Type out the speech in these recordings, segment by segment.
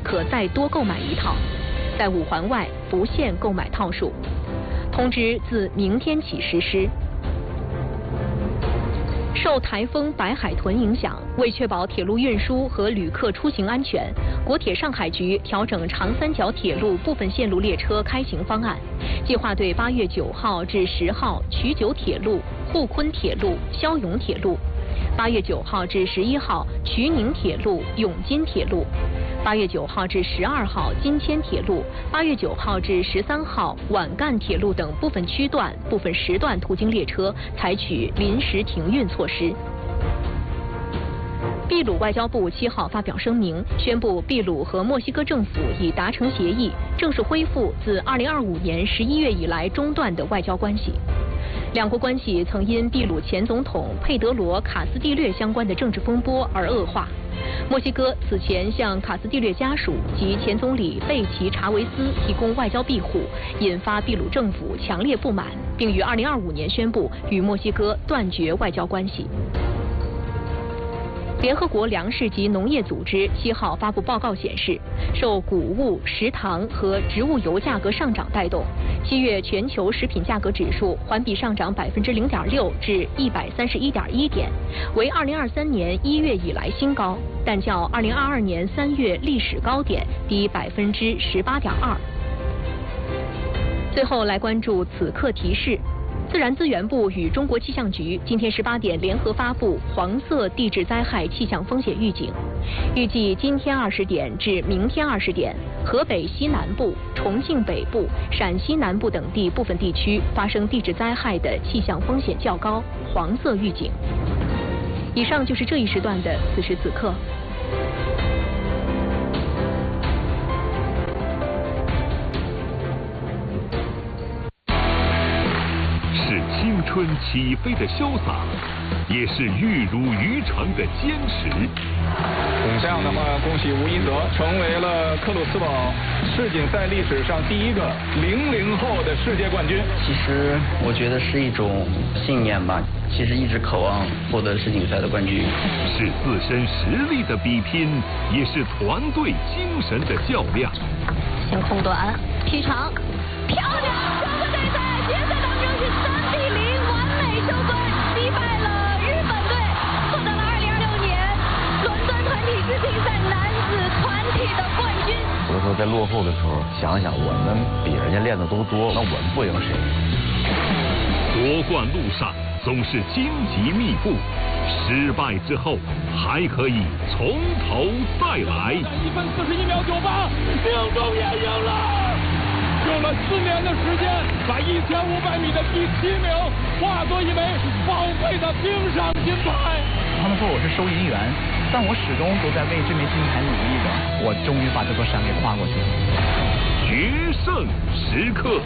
可再多购买1套，在5环外不限购买套数。通知自明天起实施。受台风白海豚影响，为确保铁路运输和旅客出行安全，国铁上海局调整长三角铁路部分线路列车开行方案，计划对8月9号至10号衢九铁路、沪昆铁路、霄永铁路，8月9号至11号衢宁铁路、永金铁路，8月9号至12号金千铁路，8月9号至13号皖赣铁路等部分区段、部分时段途经列车采取临时停运措施。秘鲁外交部7号发表声明，宣布秘鲁和墨西哥政府已达成协议，正式恢复自2025年11月以来中断的外交关系。两国关系曾因秘鲁前总统佩德罗·卡斯蒂略相关的政治风波而恶化。墨西哥此前向卡斯蒂略家属及前总理贝奇·查韦斯提供外交庇护，引发秘鲁政府强烈不满，并于2025年宣布与墨西哥断绝外交关系。联合国粮食及农业组织7号发布报告显示，受谷物、食糖和植物油价格上涨带动，7月全球食品价格指数环比上涨0.6%至131.1点，为2023年1月以来新高，但较2022年3月历史高点低18.2%。最后来关注此刻提示。自然资源部与中国气象局今天18点联合发布黄色地质灾害气象风险预警，预计今天20点至明天20点，河北西南部、重庆北部、陕西南部等地部分地区发生地质灾害的气象风险较高，黄色预警。以上就是这一时段的此时此刻。 青春起飞的潇洒，也是玉汝于成的坚持。 这样的话，恭喜吴一泽成为了克鲁斯堡世锦赛历史上第一个00后的世界冠军。 其实我觉得是一种信念吧，其实一直渴望获得世锦赛的冠军。 是自身实力的比拼，也是团队精神的较量。 先空短，劈长，漂亮！整个对赛决赛当中是3比0完美收官，击败了日本队，获得了2026年伦敦团体世锦赛男子团体的冠军。 有的时候在落后的时候，想想我们比人家练的都多，那我们不赢谁？ 夺冠路上总是荆棘密布，失败之后还可以从头再来。 1分41秒98，命中也赢了。用了4年的时间，把1500米的第7名化作一枚宝贵的冰上金牌。 他们说我是收银员，但我始终都在为这枚金牌努力着。我终于把这座山给跨过去了。 决胜时刻。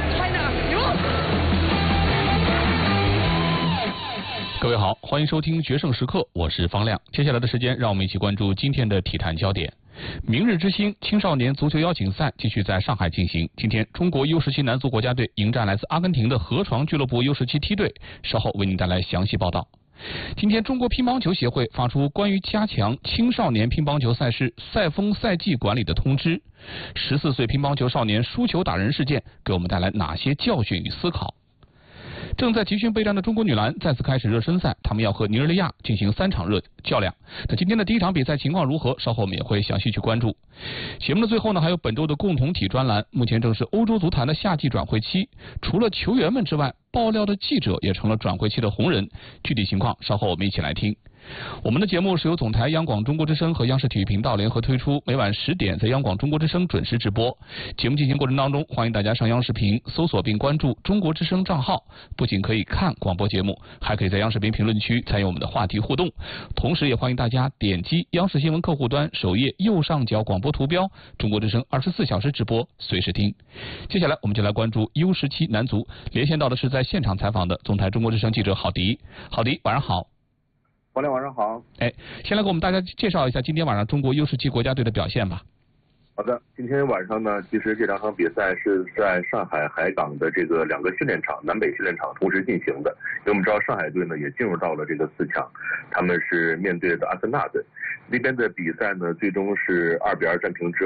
各位好，欢迎收听决胜时刻，我是方亮。接下来的时间，让我们一起关注今天的体坛焦点。明日之星青少年足球邀请赛继续在上海进行。今天，中国 U17 男足国家队迎战来自阿根廷的河床俱乐部 U17 梯队，稍后为您带来详细报道。今天，中国乒乓球协会发出关于加强青少年乒乓球赛事赛风赛季管理的通知。14岁乒乓球少年输球打人事件给我们带来哪些教训与思考？正在集训备战的中国女篮再次开始热身赛，他们要和尼日利亚进行3场热较量。那今天的第一场比赛情况如何？稍后我们也会详细去关注。节目的最后呢，还有本周的共同体专栏。目前正是欧洲足坛的夏季转会期，除了球员们之外，爆料的记者也成了转会期的红人。具体情况稍后我们一起来听。我们的节目是由总台央广中国之声和央视体育频道联合推出，每晚10点在央广中国之声准时直播。节目进行过程当中，欢迎大家上央视频搜索并关注中国之声账号，不仅可以看广播节目，还可以在央视频评论区参与我们的话题互动。同时也欢迎大家点击央视新闻客户端首页右上角广播图标，中国之声24小时直播，随时听。接下来我们就来关注 U17 男足，连线到的是在现场采访的总台中国之声记者郝迪。郝迪，晚上好。 王亮，晚上好。 先来给我们大家介绍一下今天晚上中国 U17 国家队的表现吧。 好的，今天晚上呢，其实这2场比赛是在上海海港的这个2个训练场，南北训练场同时进行的。因为我们知道上海队呢也进入到了这个4强，他们是面对的阿森纳队。那边的比赛呢，最终是2比2战平之